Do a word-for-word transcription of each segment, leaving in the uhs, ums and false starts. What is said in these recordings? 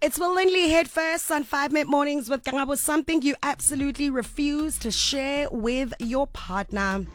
It's Will Lindley head first on five minute Mornings with Kangabo. Something you absolutely refuse to share with your partner.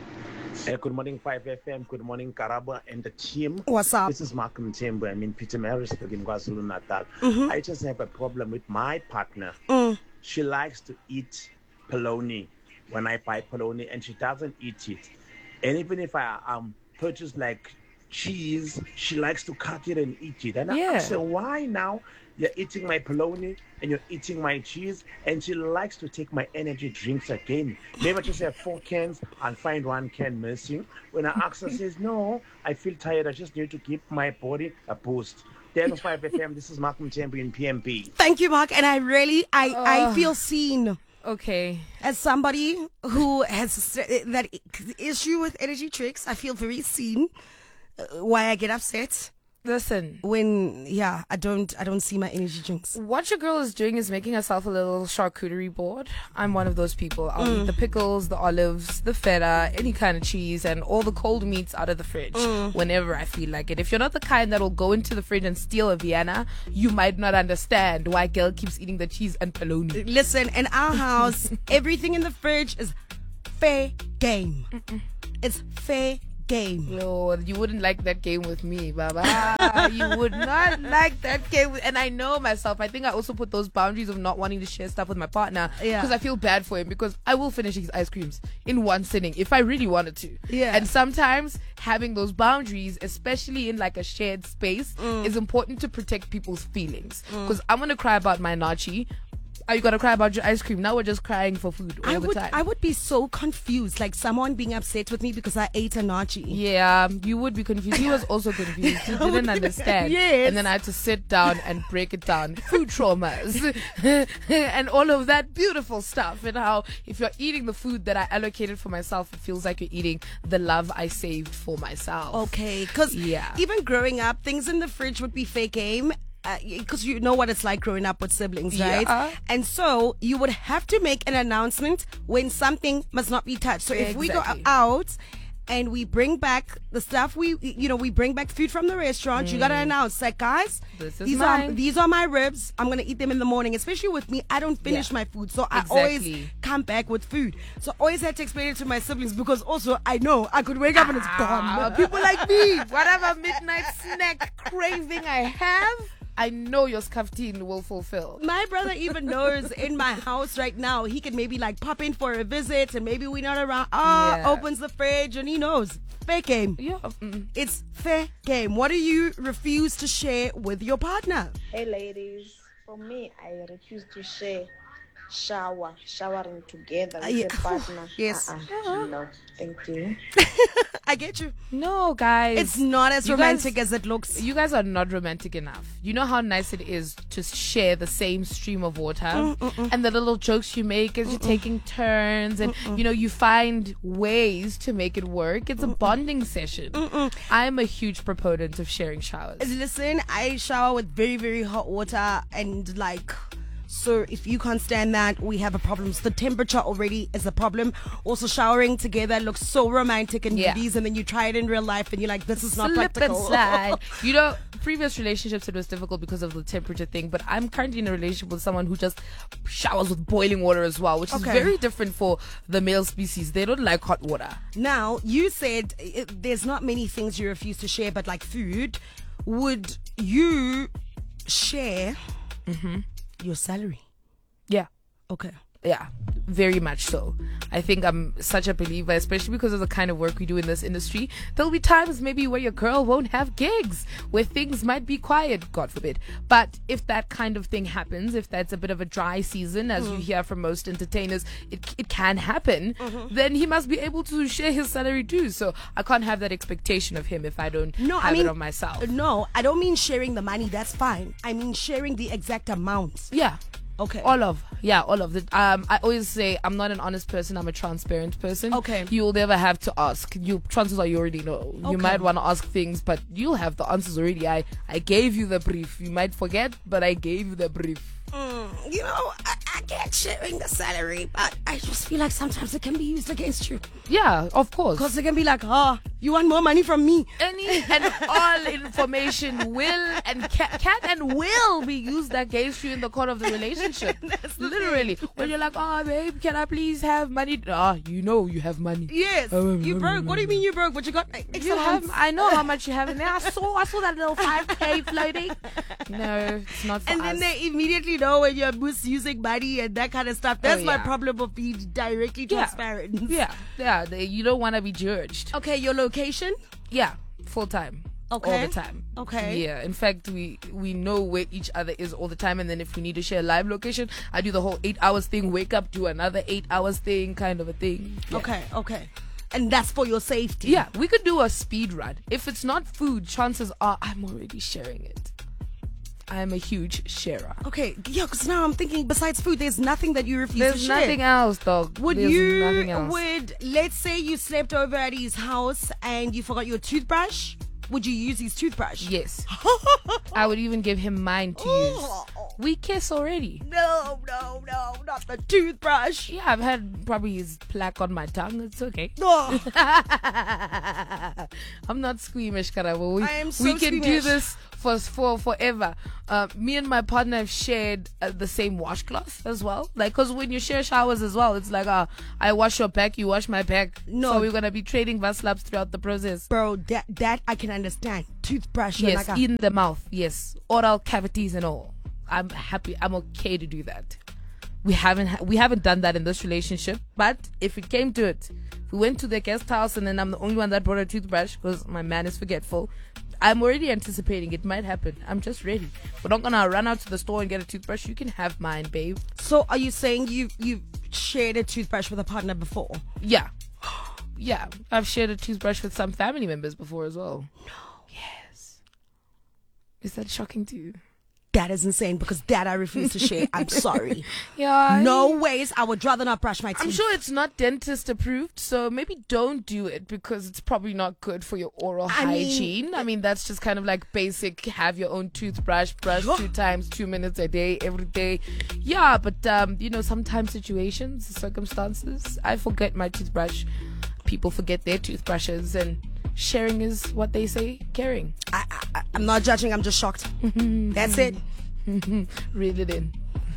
Uh, good morning, five F M. Good morning, Karabo and the team. What's up? This is Malcolm Tembo. I'm in Peter Marisburg in KwaZulu Natal. Mm-hmm. I just have a problem with my partner. Mm. She likes to eat polony when I buy polony, and she doesn't eat it. And even if I um purchase like cheese, she likes to cut it and eat it. And Yeah. I ask her, why now you're eating my polony and you're eating my cheese? And she likes to take my energy drinks again. Maybe I just have four cans and find one can missing. When I ask her, she says, no, I feel tired. I just need to give my body a boost. ten oh five F M, this is Malcolm Tembo in P M B. Thank you, Mark. And I really, I, Uh. I feel seen. Okay. As somebody who has that issue with energy tricks, I feel very seen. Uh, why I get upset Listen, when, yeah, I don't, I don't see my energy drinks. what your girl is doing is making herself a little charcuterie board. I'm one of those people. I'll eat the pickles, the olives, the feta, any kind of cheese, and all the cold meats out of the fridge whenever I feel like it. If you're not the kind that'll go into the fridge and steal a Vienna, you might not understand why girl keeps eating the cheese and polony. Listen, in our house, everything in the fridge is fair game. It's fair game. No, you wouldn't like that game with me, Baba. You would not like that game. With, and I know myself. I think I also put those boundaries of not wanting to share stuff with my partner Yeah. because I feel bad for him because I will finish his ice creams in one sitting if I really wanted to. Yeah. And sometimes having those boundaries, especially in like a shared space, is important to protect people's feelings. Because I'm gonna cry about my nachi. Are you gonna cry about your ice cream? Now we're just crying for food all I the would, time. I would be so confused, like someone being upset with me because I ate a nachi. Yeah, you would be confused. He was also confused. He didn't understand. Yes. And then I had to sit down and break it down. Food traumas and all of that beautiful stuff. And how if you're eating the food that I allocated for myself, it feels like you're eating the love I saved for myself. Okay, because Yeah. even growing up, things in the fridge would be fake game. Because you know what it's like growing up with siblings, right? Yeah. And so you would have to make an announcement when something must not be touched. So if we go Exactly. out and we bring back the stuff we, you know, we bring back food from the restaurant, you gotta announce, like, guys, This is these are mine. these are my ribs. I'm gonna eat them in the morning. Especially with me, I don't finish Yeah. my food, so I always Exactly. come back with food. So I always had to explain it to my siblings because also I know I could wake up and it's Ah, gone. people like me, whatever midnight snack craving I have, I know your skaftin will fulfill. My brother even knows in my house right now, he can maybe like pop in for a visit and maybe we're not around. Ah, Yeah. opens the fridge and he knows. Fair game. Yeah. mm. It's fair game. What do you refuse to share with your partner? Hey ladies, for me, I refuse to share shower, showering together with yeah. a partner. Yes. Uh-uh. No, thank you. I get you. No, guys. It's not as You romantic guys- as it looks. You guys are not romantic enough. You know how nice it is to share the same stream of water and the little jokes you make as you're taking turns and you know you find ways to make it work. It's a bonding session. I'm a huge proponent of sharing showers. Listen, I shower with very, very hot water and like... So if you can't stand that, we have a problem. So the temperature already is a problem. Also, showering together looks so romantic and Yeah. goodies, and then you try it in real life and you're like, this is not Slip and practical. slide. You know, previous relationships it was difficult because of the temperature thing, but I'm currently in a relationship with someone who just showers with boiling water as well, which is Okay. very different for the male species. They don't like hot water. Now, you said uh, there's not many things you refuse to share, but like food. Would you share your salary? Yeah. Okay. Yeah, very much so. I think I'm such a believer, especially because of the kind of work we do in this industry. There'll be times maybe where your girl won't have gigs, where things might be quiet, God forbid. But if that kind of thing happens, if that's a bit of a dry season, as you hear from most entertainers, it it can happen, then he must be able to share his salary too. So I can't have that expectation of him if I don't No, have I mean, it on myself. No, I don't mean sharing the money. That's fine. I mean sharing the exact amount. Yeah. Okay. All of, yeah, all of it. Um, I always say I'm not an honest person. I'm a transparent person. Okay. You'll never have to ask. You chances are you already know. You Okay. might want to ask things, but you'll have the answers already. I, I gave you the brief. You might forget, but I gave you the brief. Mm, you know, I, I get sharing the salary, but I just feel like sometimes it can be used against you. Yeah, of course. Because they can be like, oh, you want more money from me? Any and all information will and can, can and will be used against you in the court of the relationship. Literally. When you're like, oh, babe, can I please have money? Ah, you know you have money. Yes, you broke. What do you mean you broke? But you got extra You have, funds. I know how much you have in there. I saw, I saw that little five K floating. No, it's not for And us. then they immediately know when you're misusing money and that kind of stuff. That's Oh, my yeah. problem of being directly Yeah. transparent. Yeah, yeah. They, you don't want to be judged. Okay, your location? Yeah, full time. Okay. All the time. Okay. Yeah. In fact, we we know where each other is all the time, and then if we need to share live location, I do the whole eight hours thing. Wake up, do another eight hours thing, kind of a thing. Yeah. Okay, okay. And that's for your safety. Yeah, we could do a speed run. If it's not food, chances are I'm already sharing it. I'm a huge sharer. Okay, yeah, because now I'm thinking besides food, there's nothing that you refuse to There's share. nothing else, dog. Would There's you, nothing else. would, let's say you slept over at his house and you forgot your toothbrush, would you use his toothbrush? Yes. I would even give him mine to use. We kiss already. No, no, no, not the toothbrush. Yeah, I've had probably his plaque on my tongue. It's okay. Oh, I'm not squeamish, Karabo. We, I am so we can do squeamish. this for for forever. Uh, me and my partner have shared uh, the same washcloth as well. Like, because when you share showers as well, it's like, uh, I wash your back, you wash my back. No. So we're going to be trading vaslaps throughout the process. bro, that that I can understand. Toothbrush, you're Yes, like a- in the mouth. Yes, oral cavities and all. I'm happy. I'm okay to do that. We haven't ha- we haven't done that in this relationship, but if it came to it, we went to the guest house and then I'm the only one that brought a toothbrush because my man is forgetful. I'm already anticipating it might happen. I'm just ready. We're not gonna run out to the store and get a toothbrush. You can have mine, babe. So are you saying you you shared a toothbrush with a partner before? Yeah, yeah. I've shared a toothbrush with some family members before as well. No. Yes. Is that shocking to you? That is insane because that I refuse to share. I'm sorry. Yeah. No ways. I would rather not brush my teeth. I'm sure it's not dentist approved, so maybe don't do it because it's probably not good for your oral I mean- hygiene. I mean, that's just kind of like basic. Have your own toothbrush, brush two times, two minutes a day, every day. Yeah, but um, you know, sometimes situations, circumstances, I forget my toothbrush. People forget their toothbrushes, and sharing is what they say, caring. I, I, I'm not judging. I'm just shocked. That's it. Reel it in.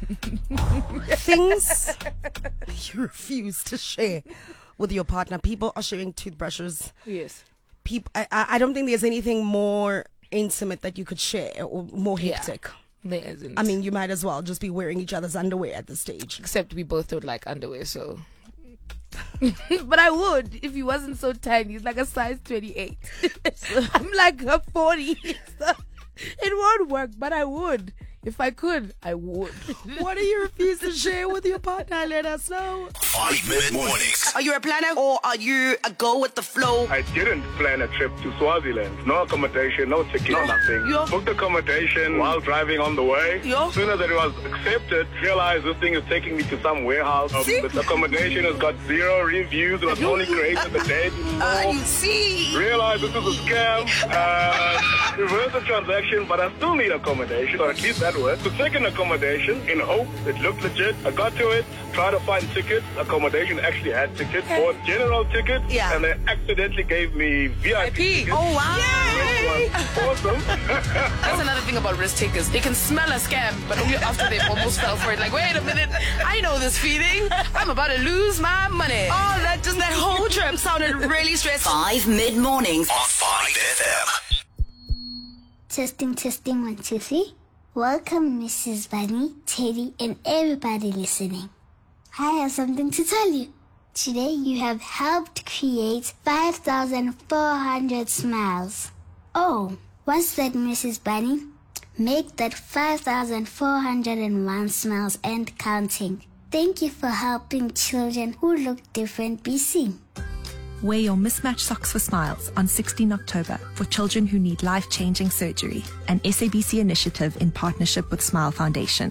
Things you refuse to share with your partner. People are sharing toothbrushes. Yes. People, I, I I don't think there's anything more intimate that you could share or more Yeah. hectic. There isn't. I mean, you might as well just be wearing each other's underwear at this stage. Except we both don't like underwear, so. But I would if he wasn't so tiny. He's like a size twenty-eight. I'm like a forty. So it won't work, but I would. If I could, I would. What do you refuse to share with your partner? Let us know. Five Minute Mornings. Are you a planner or are you a go with the flow? I didn't plan a trip to Swaziland. No accommodation, no ticket, no nothing. Yeah. Booked accommodation while driving on the way. Yeah. Sooner that it was accepted, realized this thing is taking me to some warehouse. Um, See? this accommodation has got zero reviews. It was only created the day before. Uh, you see. Realized this is a scam. Uh, reverse the transaction, but I still need accommodation, or at least that worked. The second accommodation, in hope, it looked legit. I got to it, tried to find tickets. Accommodation actually had tickets, bought general tickets, Yeah. and they accidentally gave me V I P tickets. Oh, wow. Which was awesome. That's another thing about risk takers. They can smell a scam, but only after they almost fell for it. Like, wait a minute, I know this feeling. I'm about to lose my money. Oh, that just that whole trip sounded really stressful. Five mid mornings. On five F M. Testing, testing, one, two, three. Welcome, Missus Bunny, Teddy, and everybody listening. I have something to tell you. Today, you have helped create five thousand four hundred smiles. Oh, what's that, Missus Bunny? Make that five thousand four hundred one smiles and counting. Thank you for helping children who look different be seen. Wear your mismatched socks for smiles on sixteenth October for children who need life-changing surgery, an S A B C initiative in partnership with Smile Foundation.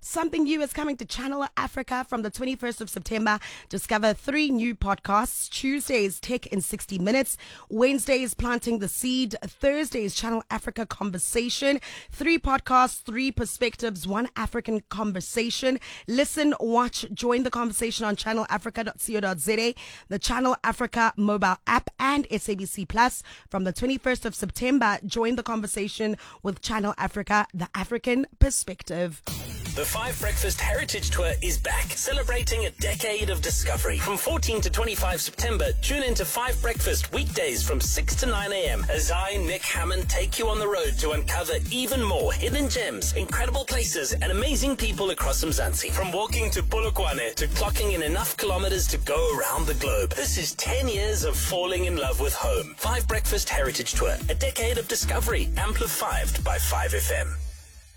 Something new is coming to Channel Africa from the twenty-first of September. Discover three new podcasts. Tuesday is Tech in sixty minutes. Wednesday is Planting the Seed. Thursday is Channel Africa Conversation. Three podcasts, three perspectives, one African conversation. Listen, watch, join the conversation on channel africa dot co dot za, the Channel Africa mobile app, and S A B C Plus. From the twenty-first of September, join the conversation with Channel Africa, the African perspective. The Five Breakfast Heritage Tour is back, celebrating a decade of discovery. From fourteen to twenty-five September, tune into Five Breakfast weekdays from six to nine a.m. as I, Nick Hammond, take you on the road to uncover even more hidden gems, incredible places, and amazing people across Mzansi. From walking to Polokwane to clocking in enough kilometers to go around the globe. This is ten years of falling in love with home. Five Breakfast Heritage Tour, a decade of discovery, amplified by five F M.